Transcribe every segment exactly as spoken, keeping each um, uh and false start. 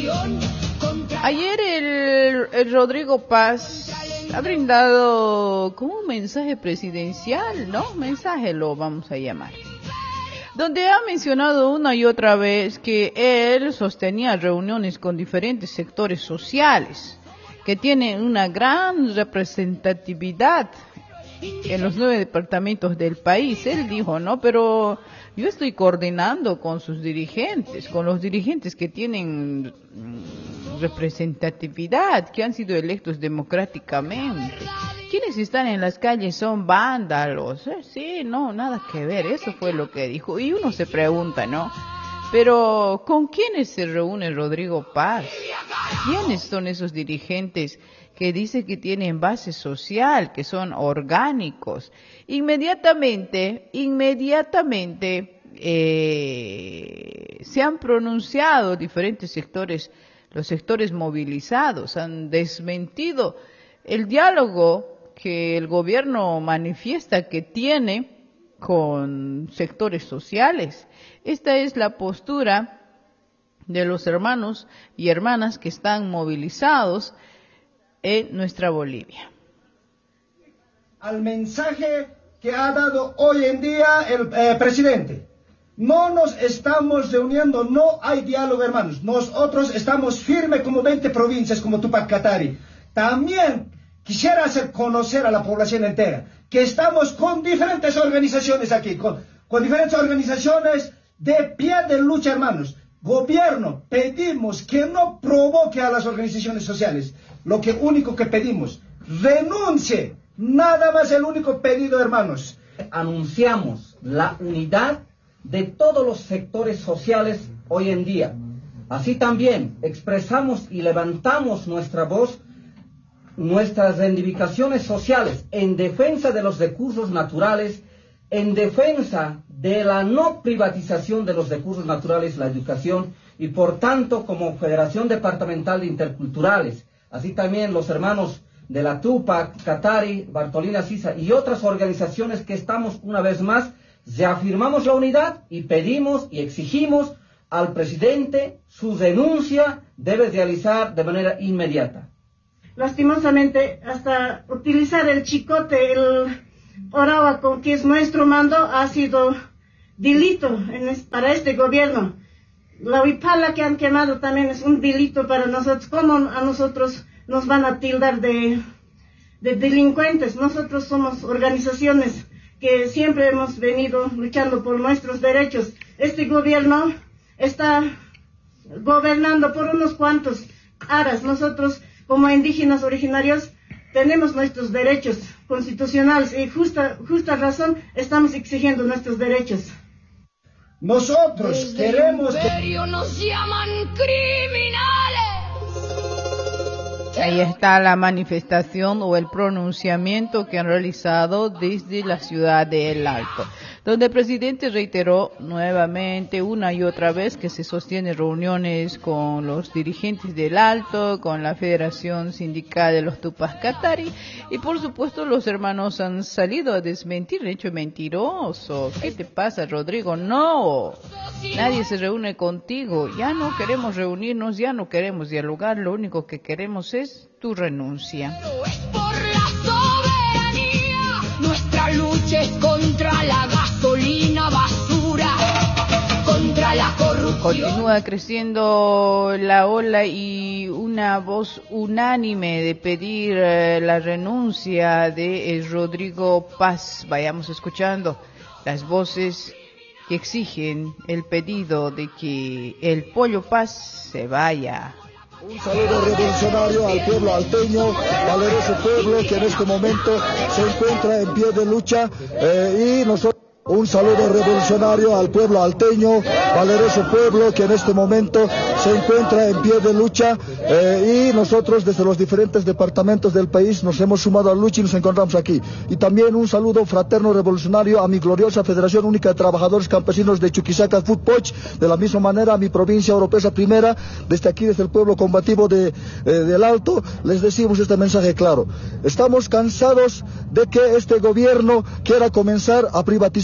Ayer el, el Rodrigo Paz ha brindado como un mensaje presidencial, ¿no? Mensaje lo vamos a llamar. Donde ha mencionado una y otra vez que él sostenía reuniones con diferentes sectores sociales que tienen una gran representatividad en los nueve departamentos del país. Él dijo, ¿no? Pero yo estoy coordinando con sus dirigentes, con los dirigentes que tienen representatividad, que han sido electos democráticamente. Quienes están en las calles son vándalos. Eh, sí, no, nada que ver. Eso fue lo que dijo. Y uno se pregunta, ¿no? Pero, ¿con quiénes se reúne Rodrigo Paz? ¿Quiénes son esos dirigentes que dice que tienen base social, que son orgánicos? Inmediatamente, inmediatamente eh, se han pronunciado diferentes sectores, los sectores movilizados, han desmentido el diálogo que el gobierno manifiesta que tiene con sectores sociales. Esta es la postura de los hermanos y hermanas que están movilizados en nuestra Bolivia. Al mensaje que ha dado hoy en día el eh, presidente. No nos estamos reuniendo, no hay diálogo, hermanos. Nosotros estamos firmes como veinte provincias, como Tupac Katari. También quisiera hacer conocer a la población entera que estamos con diferentes organizaciones aquí, con, con diferentes organizaciones de pie de lucha, hermanos. Gobierno, pedimos que no provoque a las organizaciones sociales. Lo que único que pedimos, renuncie. Nada más el único pedido, hermanos. Anunciamos la unidad de todos los sectores sociales hoy en día. Así también expresamos y levantamos nuestra voz, nuestras reivindicaciones sociales en defensa de los recursos naturales, en defensa de la no privatización de los recursos naturales, la educación, y por tanto como Federación Departamental de Interculturales, así también los hermanos de la Tupac, Katari, Bartolina Sisa y otras organizaciones que estamos una vez más, reafirmamos la unidad y pedimos y exigimos al presidente su renuncia debe realizar de manera inmediata. Lastimosamente, hasta utilizar el chicote, el orábaco, que es nuestro mando, ha sido delito en es, para este gobierno. La huipala que han quemado también es un delito para nosotros. ¿Cómo a nosotros nos van a tildar de, de delincuentes? Nosotros somos organizaciones que siempre hemos venido luchando por nuestros derechos. Este gobierno está gobernando por unos cuantos aras. Nosotros, como indígenas originarios, tenemos nuestros derechos constitucionales y justa, justa razón estamos exigiendo nuestros derechos. Nosotros Desde queremos... el imperio nos llaman criminales. Ahí está la manifestación o el pronunciamiento que han realizado desde la ciudad de El Alto, donde el presidente reiteró nuevamente una y otra vez que se sostiene reuniones con los dirigentes del Alto, con la Federación Sindical de los Tupac Katari, y por supuesto los hermanos han salido a desmentir, de hecho mentiroso. ¿Qué te pasa, Rodrigo? No, nadie se reúne contigo, ya no queremos reunirnos, ya no queremos dialogar, lo único que queremos es tu renuncia. Pero es por la soberanía. Nuestra lucha es contra la gasolina basura, contra la corrupción. Continúa creciendo la ola y una voz unánime de pedir eh, la renuncia de eh, Rodrigo Paz. Vayamos escuchando las voces que exigen el pedido de que el Pollo Paz se vaya. Un saludo revolucionario al pueblo alteño, valeroso pueblo que en este momento se encuentra en pie de lucha eh, y nosotros... Un saludo revolucionario al pueblo alteño, valeroso pueblo que en este momento se encuentra en pie de lucha eh, y nosotros desde los diferentes departamentos del país nos hemos sumado a la lucha y nos encontramos aquí. Y también un saludo fraterno revolucionario a mi gloriosa Federación Única de Trabajadores Campesinos de Chuquisaca, Futpoch, de la misma manera a mi provincia Oropesa Primera, desde aquí, desde el pueblo combativo de, eh, del Alto, les decimos este mensaje claro. Estamos cansados de que este gobierno quiera comenzar a privatizar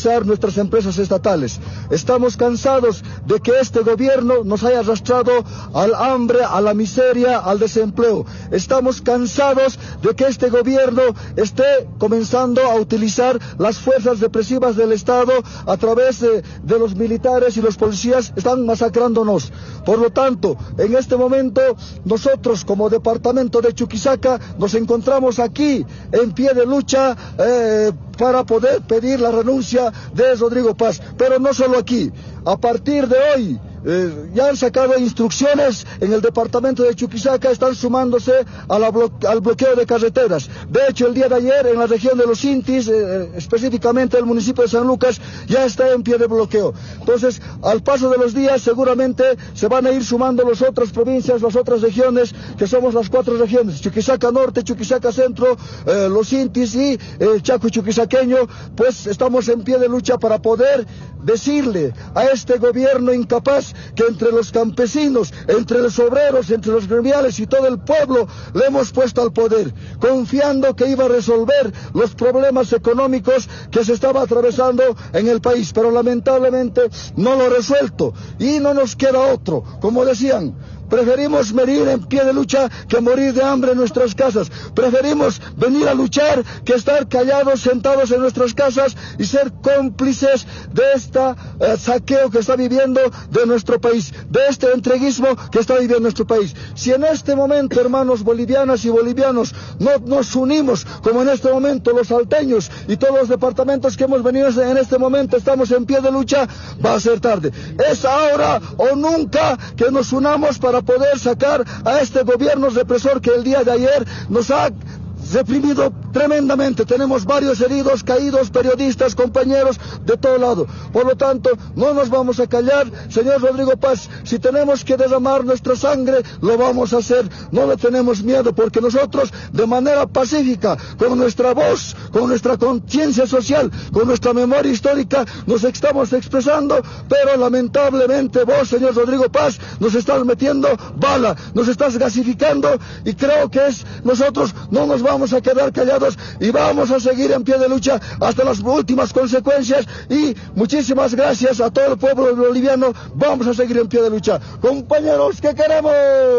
privatizar nuestras empresas estatales. Estamos cansados de que este gobierno nos haya arrastrado al hambre, a la miseria, al desempleo. Estamos cansados de que este gobierno esté comenzando a utilizar las fuerzas represivas del Estado a través de, de los militares y los policías. Están masacrándonos. Por lo tanto, en este momento, nosotros como departamento de Chuquisaca nos encontramos aquí en pie de lucha eh, para poder pedir la renuncia de Rodrigo Paz. Pero no solo aquí. A partir de hoy, Eh, ya han sacado instrucciones en el departamento de Chuquisaca, están sumándose a la blo al bloqueo de carreteras. De hecho, el día de ayer en la región de los Intis, eh, específicamente el municipio de San Lucas, ya está en pie de bloqueo. Entonces, al paso de los días, seguramente se van a ir sumando las otras provincias, las otras regiones, que somos las cuatro regiones: Chuquisaca Norte, Chuquisaca Centro, eh, los Intis y el Chaco chuquisaqueño. Pues estamos en pie de lucha para poder decirle a este gobierno incapaz que entre los campesinos, entre los obreros, entre los gremiales y todo el pueblo le hemos puesto al poder, confiando que iba a resolver los problemas económicos que se estaba atravesando en el país, pero lamentablemente no lo ha resuelto y no nos queda otro. Como decían, preferimos morir en pie de lucha que morir de hambre en nuestras casas. Preferimos venir a luchar que estar callados, sentados en nuestras casas y ser cómplices de este eh, saqueo que está viviendo de nuestro país, de este entreguismo que está viviendo nuestro país. Si en este momento, hermanos bolivianas y bolivianos, no nos unimos como en este momento los salteños y todos los departamentos que hemos venido en este momento estamos en pie de lucha, va a ser tarde. Es ahora o nunca que nos unamos para poder sacar a este gobierno represor que el día de ayer nos ha reprimido tremendamente. Tenemos varios heridos, caídos, periodistas, compañeros de todo lado. Por lo tanto, no nos vamos a callar, señor Rodrigo Paz. Si tenemos que derramar nuestra sangre, lo vamos a hacer. No le tenemos miedo, porque nosotros, de manera pacífica, con nuestra voz, con nuestra conciencia social, con nuestra memoria histórica, nos estamos expresando, pero lamentablemente vos, señor Rodrigo Paz, nos estás metiendo bala, nos estás gasificando, y creo que es nosotros no nos vamos Vamos a quedar callados y vamos a seguir en pie de lucha hasta las últimas consecuencias. Y muchísimas gracias a todo el pueblo boliviano. Vamos a seguir en pie de lucha. Compañeros, ¿qué queremos?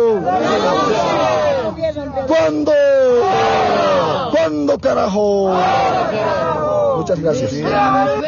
¿Cuándo? ¿Cuándo, carajo? Muchas gracias.